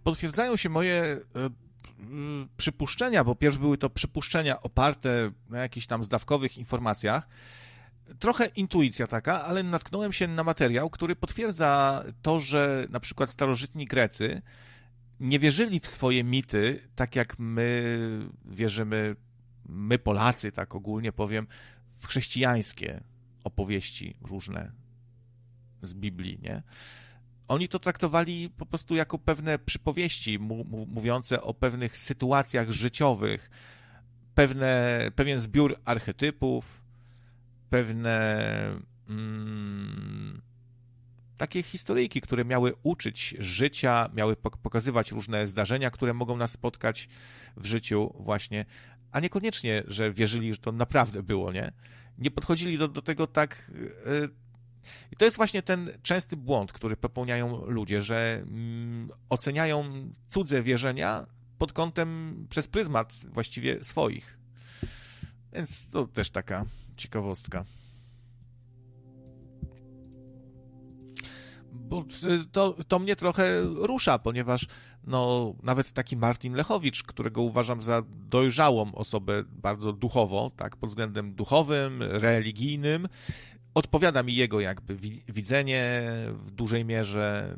potwierdzają się moje przypuszczenia, bo pierw były to przypuszczenia oparte na jakichś tam zdawkowych informacjach. Trochę intuicja taka, ale natknąłem się na materiał, który potwierdza to, że na przykład starożytni Grecy nie wierzyli w swoje mity, tak jak my wierzymy, my Polacy, tak ogólnie powiem, w chrześcijańskie opowieści różne z Biblii, nie? Oni to traktowali po prostu jako pewne przypowieści mówiące o pewnych sytuacjach życiowych, pewien zbiór archetypów, pewne takie historyjki, które miały uczyć życia, miały pokazywać różne zdarzenia, które mogą nas spotkać w życiu właśnie, a niekoniecznie, że wierzyli, że to naprawdę było, nie? Nie podchodzili do tego tak... I to jest właśnie ten częsty błąd, który popełniają ludzie, że oceniają cudze wierzenia pod kątem, przez pryzmat właściwie swoich. Więc to też taka ciekawostka. Bo to mnie trochę rusza, ponieważ no, nawet taki Martin Lechowicz, którego uważam za dojrzałą osobę bardzo duchowo, tak, pod względem duchowym, religijnym, odpowiada mi jego jakby widzenie w dużej mierze,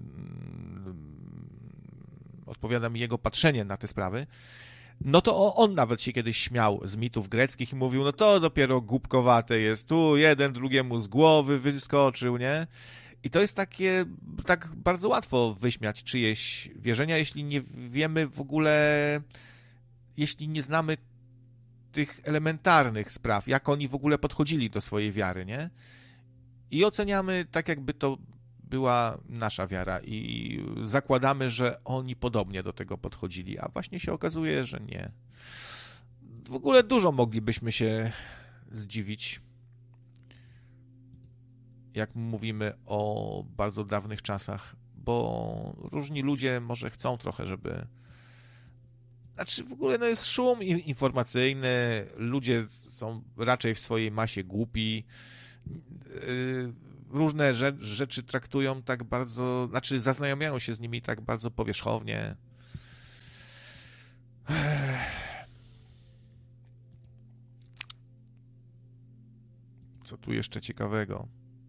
odpowiada mi jego patrzenie na te sprawy, no to on nawet się kiedyś śmiał z mitów greckich i mówił, no to dopiero głupkowate jest, tu jeden drugiemu z głowy wyskoczył, nie? I to jest takie, tak bardzo łatwo wyśmiać czyjeś wierzenia, jeśli nie wiemy w ogóle, jeśli nie znamy tych elementarnych spraw, jak oni w ogóle podchodzili do swojej wiary, nie? I oceniamy tak, jakby to była nasza wiara i zakładamy, że oni podobnie do tego podchodzili, a właśnie się okazuje, że nie. W ogóle dużo moglibyśmy się zdziwić, jak mówimy o bardzo dawnych czasach, bo różni ludzie może chcą trochę, żeby... Znaczy w ogóle no jest szum informacyjny, ludzie są raczej w swojej masie głupi, różne rzeczy traktują tak bardzo, znaczy zaznajamiają się z nimi tak bardzo powierzchownie. Co tu jeszcze ciekawego?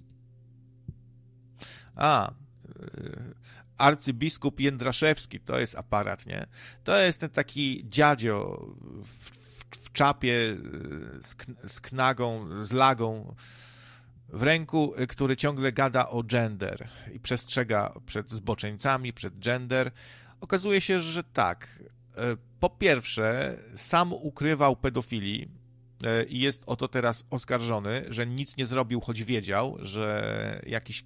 Arcybiskup Jędraszewski, to jest aparat, nie? To jest ten taki dziadzio w czapie z knagą, z lagą w ręku, który ciągle gada o gender i przestrzega przed zboczeńcami, przed gender. Okazuje się, że tak. Po pierwsze, sam ukrywał pedofilii i jest o to teraz oskarżony, że nic nie zrobił, choć wiedział, że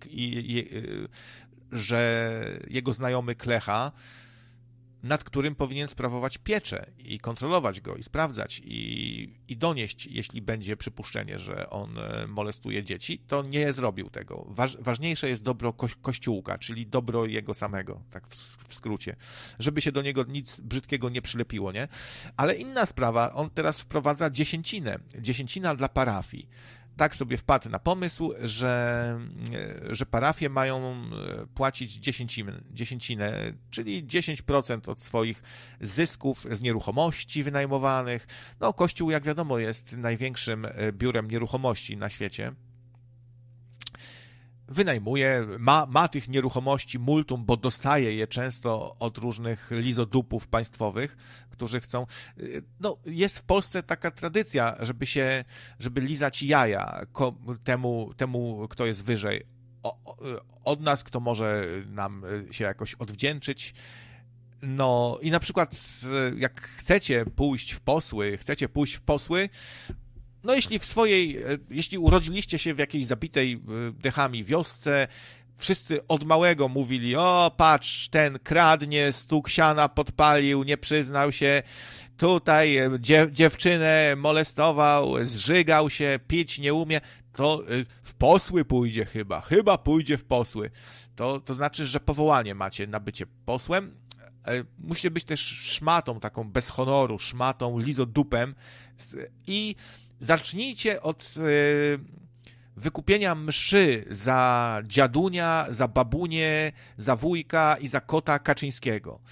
że jego znajomy klecha, nad którym powinien sprawować pieczę i kontrolować go i sprawdzać i donieść, jeśli będzie przypuszczenie, że on molestuje dzieci, to nie zrobił tego. Ważniejsze jest dobro Kościółka, czyli dobro jego samego, tak w skrócie, żeby się do niego nic brzydkiego nie przylepiło, nie? Ale inna sprawa, on teraz wprowadza dziesięcinę. Dziesięcina dla parafii. Tak sobie wpadł na pomysł, że parafie mają płacić dziesięcinę, czyli 10% od swoich zysków z nieruchomości wynajmowanych. No, Kościół, jak wiadomo, jest największym biurem nieruchomości na świecie. Wynajmuje, ma tych nieruchomości multum, bo dostaje je często od różnych lizodupów państwowych, którzy chcą... No, jest w Polsce taka tradycja, żeby lizać jaja temu, kto jest wyżej od nas, kto może nam się jakoś odwdzięczyć. No i na przykład jak chcecie pójść w posły, no jeśli urodziliście się w jakiejś zabitej dechami wiosce, wszyscy od małego mówili, o patrz, ten kradnie, stóg siana podpalił, nie przyznał się, tutaj dziewczynę molestował, zżygał się, pić nie umie, to w posły pójdzie chyba pójdzie w posły. To znaczy, że powołanie macie na bycie posłem. Musicie być też szmatą, taką bez honoru, szmatą, lizodupem i zacznijcie od wykupienia mszy za dziadunia, za babunię, za wujka i za kota Kaczyńskiego.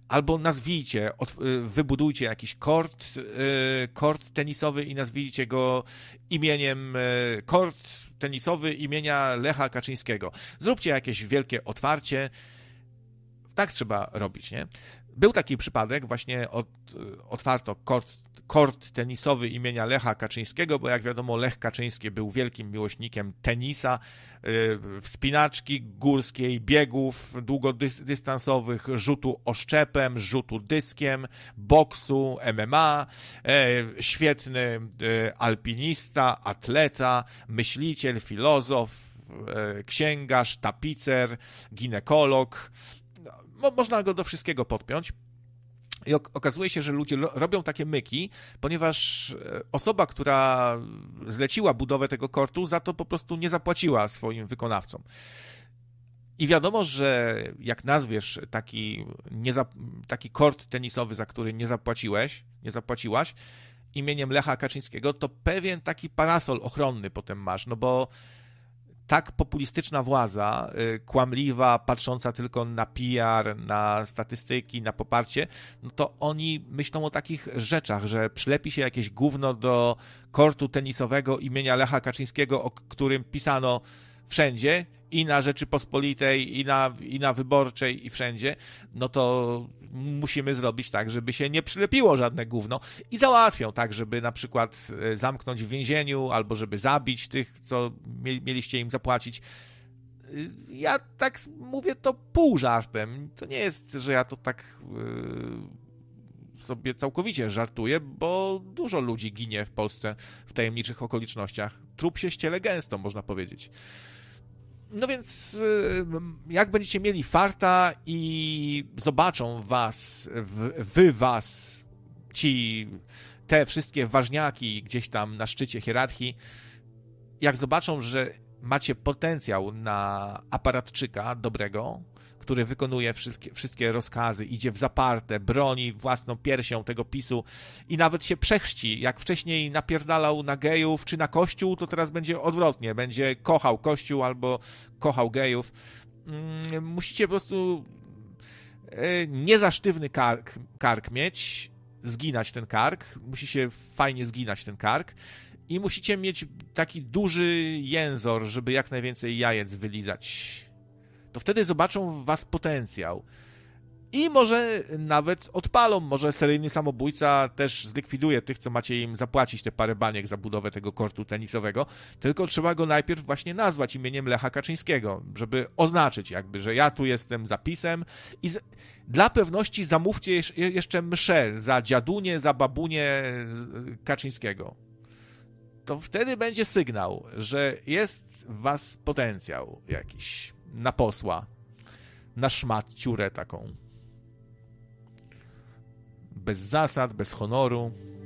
albo nazwijcie, wybudujcie jakiś kort tenisowy i nazwijcie go imieniem, kort tenisowy imienia Lecha Kaczyńskiego. Zróbcie jakieś wielkie otwarcie. Tak trzeba robić, nie? Był taki przypadek, właśnie otwarto kort tenisowy imienia Lecha Kaczyńskiego, bo jak wiadomo Lech Kaczyński był wielkim miłośnikiem tenisa, wspinaczki górskiej, biegów długodystansowych, rzutu oszczepem, rzutu dyskiem, boksu, MMA, świetny alpinista, atleta, myśliciel, filozof, księgarz, tapicer, ginekolog. Można go do wszystkiego podpiąć. I okazuje się, że ludzie robią takie myki, ponieważ osoba, która zleciła budowę tego kortu, za to po prostu nie swoim wykonawcom. I wiadomo, że jak nazwiesz taki kort tenisowy, za który nie zapłaciłaś, imieniem Lecha Kaczyńskiego, to pewien taki parasol ochronny potem masz, no bo tak populistyczna władza, kłamliwa, patrząca tylko na PR, na statystyki, na poparcie, no to oni myślą o takich rzeczach, że przylepi się jakieś gówno do kortu tenisowego imienia Lecha Kaczyńskiego, o którym pisano wszędzie, i na Rzeczypospolitej, i na Wyborczej, i wszędzie, no to musimy zrobić tak, żeby się nie przylepiło żadne gówno i załatwią tak, żeby na przykład zamknąć w więzieniu, albo żeby zabić tych, co mieliście im zapłacić. Ja tak mówię to pół żartem. To nie jest, że ja to tak sobie całkowicie żartuję, bo dużo ludzi ginie w Polsce w tajemniczych okolicznościach. Trup się ściele gęsto, można powiedzieć. No więc jak będziecie mieli farta i zobaczą was te wszystkie ważniaki gdzieś tam na szczycie hierarchii, jak zobaczą, że macie potencjał na aparatczyka dobrego, który wykonuje wszystkie rozkazy, idzie w zaparte, broni własną piersią tego PiS-u i nawet się przechrzci. Jak wcześniej napierdalał na gejów czy na Kościół, to teraz będzie odwrotnie. Będzie kochał Kościół albo kochał gejów. Musicie po prostu nie za sztywny kark mieć, zginać ten kark. Musi się fajnie zginać ten kark. I musicie mieć taki duży jęzor, żeby jak najwięcej jajec wylizać. To wtedy zobaczą w was potencjał. I może nawet odpalą, może seryjny samobójca też zlikwiduje tych, co macie im zapłacić te parę baniek za budowę tego kortu tenisowego, tylko trzeba go najpierw właśnie nazwać imieniem Lecha Kaczyńskiego, żeby oznaczyć jakby, że ja tu jestem za PiS-em i dla pewności zamówcie jeszcze mszę za dziadunię, za babunię Kaczyńskiego. To wtedy będzie sygnał, że jest w was potencjał jakiś na posła, na szmatciurę taką. Bez zasad, bez honoru.